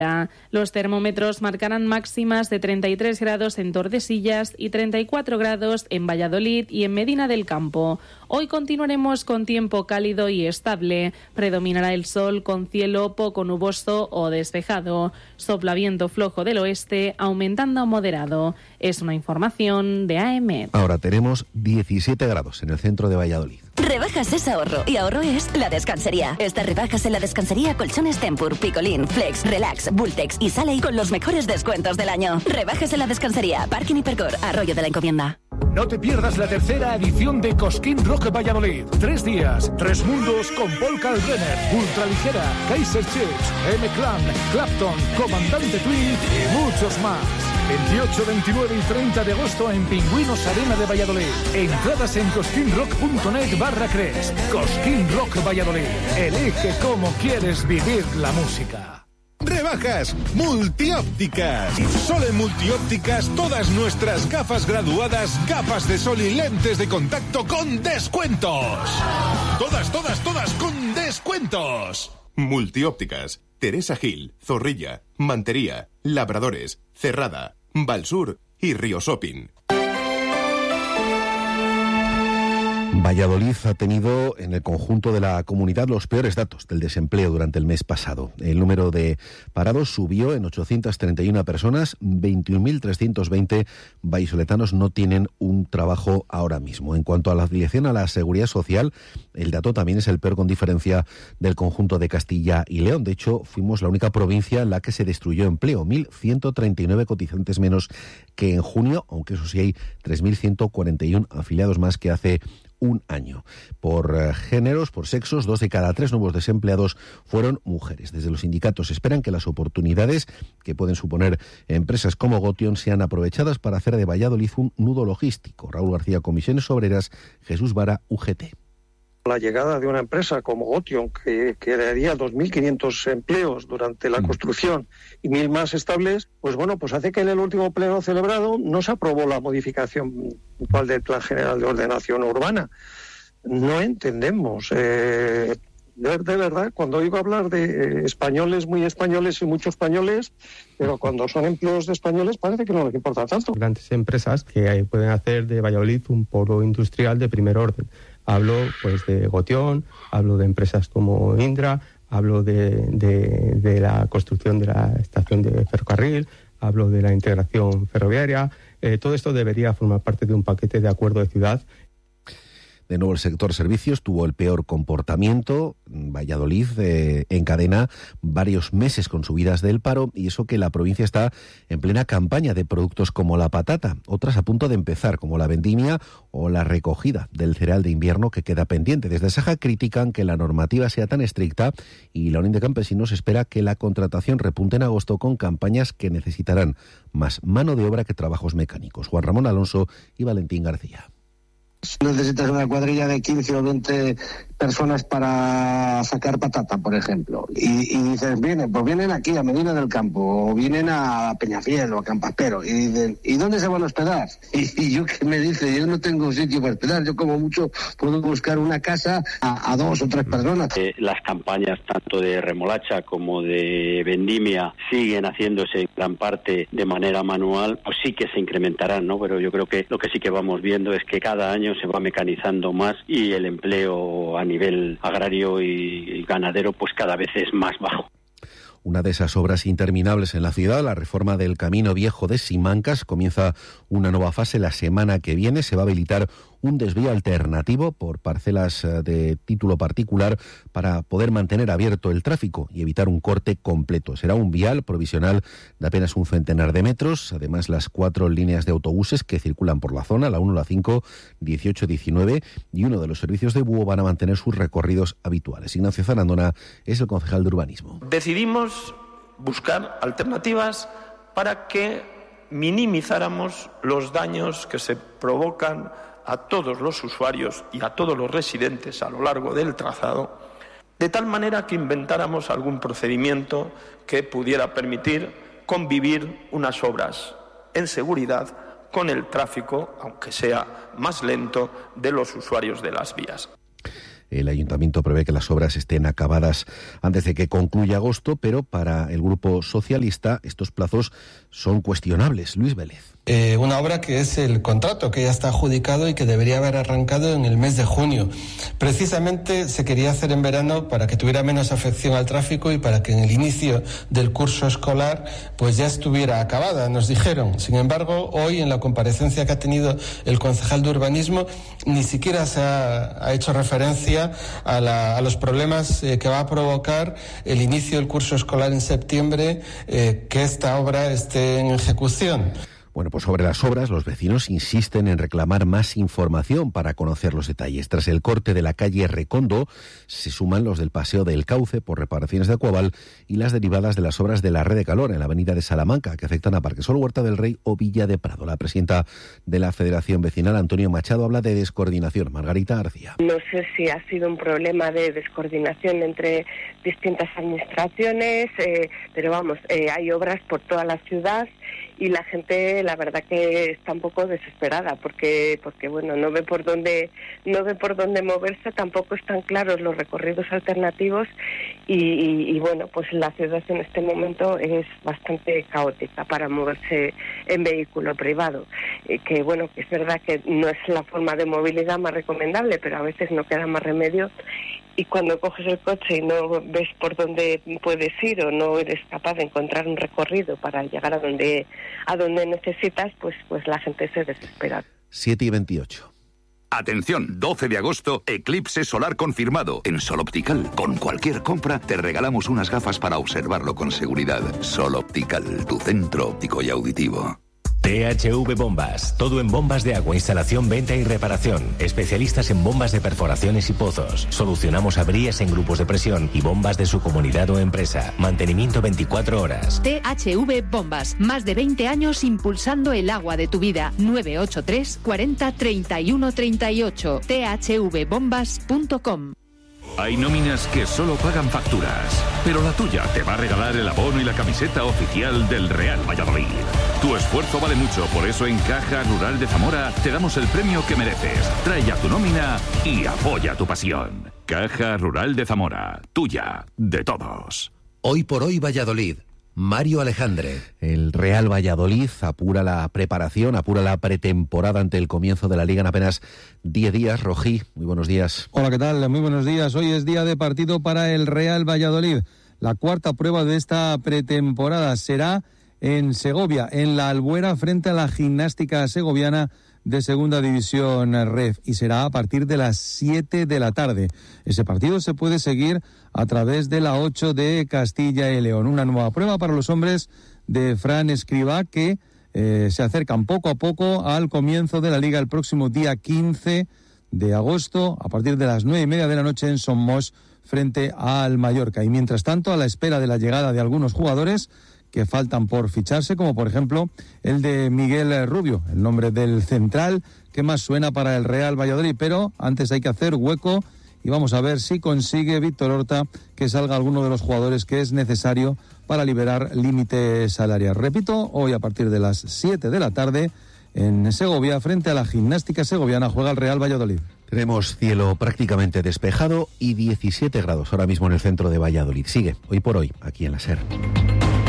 Los termómetros marcarán máximas de 33 grados en Tordesillas y 34 grados en Valladolid y en Medina del Campo. Hoy continuaremos con tiempo cálido y estable. Predominará el sol con cielo poco nuboso o despejado. Sopla viento flojo del oeste, aumentando a moderado. Es una información de AEMET. Ahora tenemos 17 grados en el centro de Valladolid. Rebajas es ahorro y ahorro es La Descansería. Estas rebajas en La Descansería, colchones Tempur, Picolín, Flex, Relax, Bultex y Sale con los mejores descuentos del año. Rebajas en La Descansería, Parking Hipercor, Arroyo de la Encomienda. No te pierdas la tercera edición de Cosquín Rock Valladolid. 3 días, 3 mundos con Paul Kalkbrenner, Ultraligera, Kaiser Chiefs, M-Clan, Clapton, Comandante Twin y muchos más. 28, 29 y 30 de agosto en Pingüinos Arena de Valladolid. Entradas en cosquinrock.net/Cres. Cosquín Rock Valladolid. Elige cómo quieres vivir la música. Rebajas Multiópticas. Solo en Multiópticas todas nuestras gafas graduadas, gafas de sol y lentes de contacto con descuentos. Todas con descuentos. Multiópticas. Teresa Gil, Zorrilla, Mantería, Labradores, Cerrada, Valsur y Río Shopping. Valladolid ha tenido en el conjunto de la comunidad los peores datos del desempleo durante el mes pasado. El número de parados subió en 831 personas, 21.320 vallisoletanos no tienen un trabajo ahora mismo. En cuanto a la afiliación a la Seguridad Social, el dato también es el peor con diferencia del conjunto de Castilla y León. De hecho, fuimos la única provincia en la que se destruyó empleo, 1.139 cotizantes menos que en junio, aunque eso sí hay 3.141 afiliados más que hace un año. Por géneros, por sexos, 2 de cada 3 nuevos desempleados fueron mujeres. Desde los sindicatos esperan que las oportunidades que pueden suponer empresas como Gotion sean aprovechadas para hacer de Valladolid un nudo logístico. Raúl García, Comisiones Obreras, Jesús Vara, UGT. La llegada de una empresa como Gotion, que crearía 2.500 empleos durante la construcción y 1.000 más estables, pues bueno, pues hace que en el último pleno celebrado no se aprobó la modificación puntual del Plan General de Ordenación Urbana. No entendemos. De verdad, cuando oigo hablar de españoles, muy españoles y muchos españoles, pero cuando son empleos de españoles parece que no les importa tanto. Grandes empresas que pueden hacer de Valladolid un polo industrial de primer orden. Hablo pues de Gotion, hablo de empresas como Indra, hablo de la construcción de la estación de ferrocarril, hablo de la integración ferroviaria. Todo esto debería formar parte de un paquete de acuerdo de ciudad. De nuevo, el sector servicios tuvo el peor comportamiento. Valladolid encadena varios meses con subidas del paro, y eso que la provincia está en plena campaña de productos como la patata, otras a punto de empezar, como la vendimia o la recogida del cereal de invierno que queda pendiente. Desde Saja critican que la normativa sea tan estricta, y la Unión de Campesinos espera que la contratación repunte en agosto con campañas que necesitarán más mano de obra que trabajos mecánicos. Juan Ramón Alonso y Valentín García. Necesitas una cuadrilla de 15 o 20 personas para sacar patata, por ejemplo. Y dices, vienen aquí a Medina del Campo, o vienen a Peñafiel o a Campaspero. Y dicen, ¿y dónde se van a hospedar? Y yo, ¿qué me dice? Yo no tengo sitio para hospedar. Yo, como mucho, puedo buscar una casa a 2 o 3 personas. Las campañas tanto de remolacha como de vendimia siguen haciéndose en gran parte de manera manual. Pues sí que se incrementarán, ¿no? Pero yo creo que lo que sí que vamos viendo es que cada año se va mecanizando más, y el empleo a nivel agrario y ganadero pues cada vez es más bajo. Una de esas obras interminables en la ciudad, la reforma del Camino Viejo de Simancas, comienza una nueva fase la semana que viene. Se va a habilitar un desvío alternativo por parcelas de título particular para poder mantener abierto el tráfico y evitar un corte completo. Será un vial provisional de apenas un centenar de metros. Además, las 4 líneas de autobuses que circulan por la zona, la 1, la 5, 18, 19 y uno de los servicios de búho van a mantener sus recorridos habituales. Ignacio Zarandona es el concejal de urbanismo. Decidimos buscar alternativas para que minimizáramos los daños que se provocan a todos los usuarios y a todos los residentes a lo largo del trazado, de tal manera que inventáramos algún procedimiento que pudiera permitir convivir unas obras en seguridad con el tráfico, aunque sea más lento, de los usuarios de las vías. El Ayuntamiento prevé que las obras estén acabadas antes de que concluya agosto, pero para el Grupo Socialista estos plazos son cuestionables. Luis Vélez. Una obra que es el contrato que ya está adjudicado y que debería haber arrancado en el mes de junio. Precisamente se quería hacer en verano para que tuviera menos afección al tráfico y para que en el inicio del curso escolar pues ya estuviera acabada, nos dijeron. Sin embargo, hoy en la comparecencia que ha tenido el concejal de urbanismo ni siquiera se ha hecho referencia a los problemas que va a provocar el inicio del curso escolar en septiembre, que esta obra esté en ejecución. Bueno, pues sobre las obras, los vecinos insisten en reclamar más información para conocer los detalles. Tras el corte de la calle Recondo, se suman los del Paseo del Cauce por reparaciones de Acuaval y las derivadas de las obras de la red de calor en la avenida de Salamanca, que afectan a Parquesol, Huerta del Rey o Villa de Prado. La presidenta de la Federación Vecinal, Antonio Machado, habla de descoordinación. Margarita García. No sé si ha sido un problema de descoordinación entre distintas administraciones, pero vamos, hay obras por toda la ciudad y la gente, la verdad que está un poco desesperada porque bueno, no ve por dónde moverse, tampoco están claros los recorridos alternativos y bueno, pues la ciudad en este momento es bastante caótica para moverse en vehículo privado, que bueno, que es verdad que no es la forma de movilidad más recomendable, pero a veces no queda más remedio. Y cuando coges el coche y no ves por dónde puedes ir o no eres capaz de encontrar un recorrido para llegar a donde necesitas, pues la gente se desespera. 7:28. Atención, 12 de agosto, eclipse solar confirmado. En Sol Optical, con cualquier compra, te regalamos unas gafas para observarlo con seguridad. Sol Optical, tu centro óptico y auditivo. THV Bombas, todo en bombas de agua, instalación, venta y reparación. Especialistas en bombas de perforaciones y pozos. Solucionamos averías en grupos de presión y bombas de su comunidad o empresa. Mantenimiento 24 horas. THV Bombas, más de 20 años impulsando el agua de tu vida. 983 40 31 38. thvbombas.com. Hay nóminas que solo pagan facturas, pero la tuya te va a regalar el abono y la camiseta oficial del Real Valladolid. Tu esfuerzo vale mucho, por eso en Caja Rural de Zamora te damos el premio que mereces. Trae ya tu nómina y apoya tu pasión. Caja Rural de Zamora, tuya, de todos. Hoy por hoy Valladolid. Mario Alejandre. El Real Valladolid apura la preparación, apura la pretemporada ante el comienzo de la Liga en apenas 10 días. Rojí, muy buenos días. Hola, ¿qué tal? Muy buenos días. Hoy es día de partido para el Real Valladolid. La cuarta prueba de esta pretemporada será en Segovia, en la Albuera, frente a la Gimnástica Segoviana de Segunda División Ref, y será a partir de las 7 de la tarde. Ese partido se puede seguir a través de la 8 de Castilla y León. Una nueva prueba para los hombres de Fran Escribá, que se acercan poco a poco al comienzo de la Liga el próximo día 15 de agosto, a partir de las 9:30 de la noche en Somos, frente al Mallorca. Y mientras tanto, a la espera de la llegada de algunos jugadores que faltan por ficharse, como por ejemplo el de Miguel Rubio, el nombre del central que más suena para el Real Valladolid. Pero antes hay que hacer hueco y vamos a ver si consigue Víctor Horta que salga alguno de los jugadores que es necesario para liberar límite salarial. Repito, hoy a partir de las 7 de la tarde en Segovia, frente a la Gimnástica Segoviana, juega el Real Valladolid. Tenemos cielo prácticamente despejado y 17 grados ahora mismo en el centro de Valladolid. Sigue Hoy por Hoy aquí en la SER.